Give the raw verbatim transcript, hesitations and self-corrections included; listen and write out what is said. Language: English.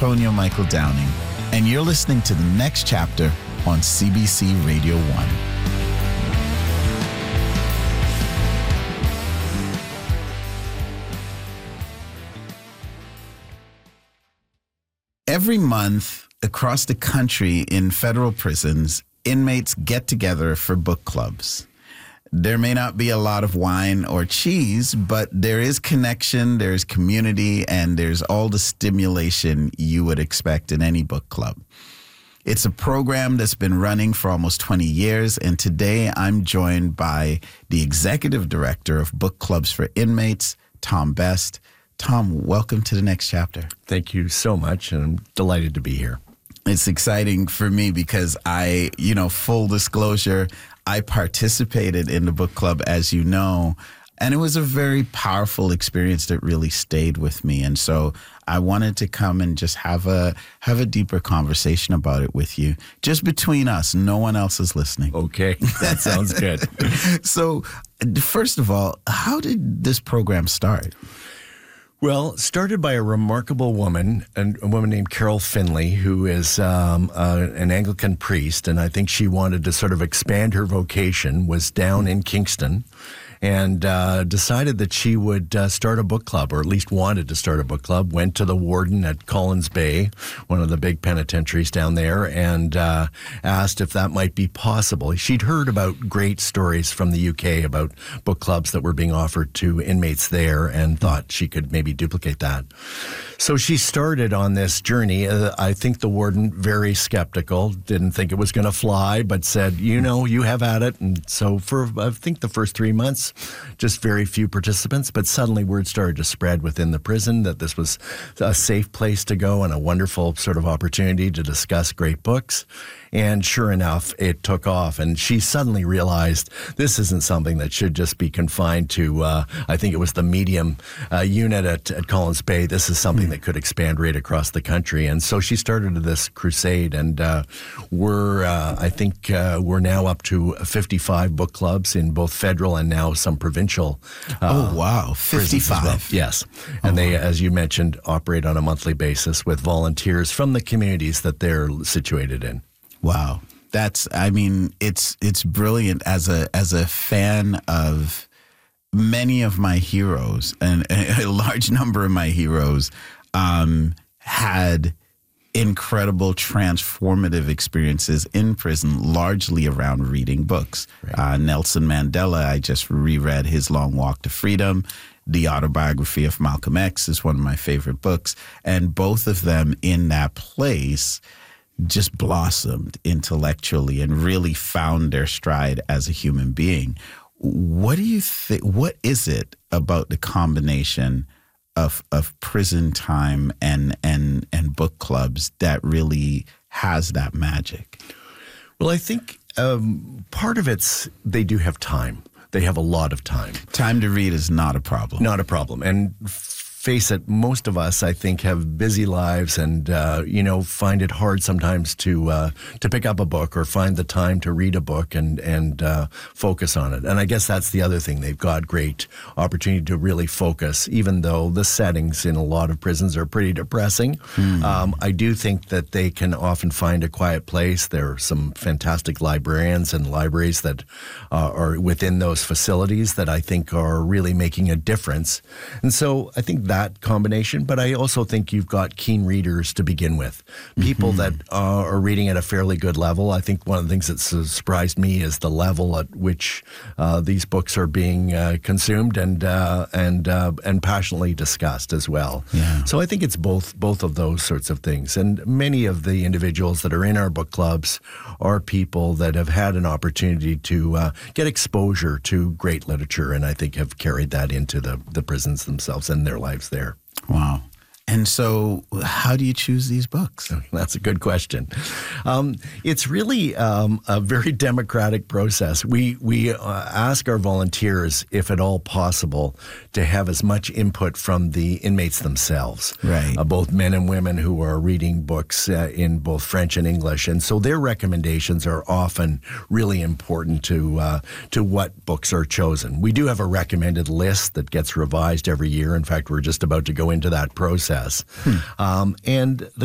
Antonio Michael Downing, and you're listening to the next chapter on C B C Radio one. Every month across the country in federal prisons, inmates get together for book clubs. There may not be a lot of wine or cheese, but there is connection, there's community, and there's all the stimulation you would expect in any book club. It's a program that's been running for almost twenty years, and today I'm joined by the executive director of Book Clubs for Inmates, Tom Best. Tom, welcome to the next chapter. Thank you so much, and I'm delighted to be here. It's exciting for me because I, you know, full disclosure, I participated in the book club, as you know, and it was a very powerful experience that really stayed with me. And so I wanted to come and just have a have a deeper conversation about it with you, just between us. No one else is listening. Okay, that sounds good. So first of all, how did this program start? Well, started by a remarkable woman, a woman named Carol Finley, who is um, uh, an Anglican priest, and I think she wanted to sort of expand her vocation, was down in Kingston, and uh, decided that she would uh, start a book club, or at least wanted to start a book club, went to the warden at Collins Bay, one of the big penitentiaries down there, and uh, asked if that might be possible. She'd heard about great stories from the U K about book clubs that were being offered to inmates there and thought she could maybe duplicate that. So she started on this journey. Uh, I think the warden, very skeptical, didn't think it was going to fly, but said, you know, you have at it. And so for, I think, the first three months, just very few participants, but suddenly word started to spread within the prison that this was a safe place to go and a wonderful sort of opportunity to discuss great books. And sure enough, it took off. And she suddenly realized this isn't something that should just be confined to, uh, I think it was the medium uh, unit at, at Collins Bay. This is something mm. that could expand right across the country. And so she started this crusade. And uh, we're, uh, I think uh, we're now up to fifty-five book clubs in both federal and now some provincial. Uh, oh, wow. fifty-five. Well. Yes. And oh, they, wow. as you mentioned, operate on a monthly basis with volunteers from the communities that they're situated in. Wow. That's, I mean, it's it's brilliant. As a as a fan of many of my heroes, and a large number of my heroes um, had incredible transformative experiences in prison, largely around reading books. Right. Uh, Nelson Mandela, I just reread his Long Walk to Freedom. The autobiography of Malcolm X is one of my favorite books. And both of them in that place just blossomed intellectually and really found their stride as a human being. What do you think? What is it about the combination of of prison time and and and book clubs that really has that magic? Well, I think um, part of it's they do have time. They have a lot of time. Time to read is not a problem. Not a problem. And face it, most of us, I think, have busy lives and, uh, you know, find it hard sometimes to uh, to pick up a book or find the time to read a book and, and uh, focus on it. And I guess that's the other thing. They've got great opportunity to really focus, even though the settings in a lot of prisons are pretty depressing. Mm. Um, I do think that they can often find a quiet place. There are some fantastic librarians and libraries that uh, are within those facilities that I think are really making a difference. And so I think that that combination, but I also think you've got keen readers to begin with, people mm-hmm. that uh, are reading at a fairly good level. I think one of the things that surprised me is the level at which uh, these books are being uh, consumed and uh, and uh, and passionately discussed as well. Yeah. So I think it's both both of those sorts of things. And many of the individuals that are in our book clubs are people that have had an opportunity to uh, get exposure to great literature, and I think have carried that into the, the prisons themselves and their lives there. Wow. And so how do you choose these books? That's a good question. Um, it's really um, a very democratic process. We we uh, ask our volunteers, if at all possible, to have as much input from the inmates themselves, right? Uh, both men and women who are reading books uh, in both French and English. And so their recommendations are often really important to, uh, to what books are chosen. We do have a recommended list that gets revised every year. In fact, we're just about to go into that process. Hmm. Um, and the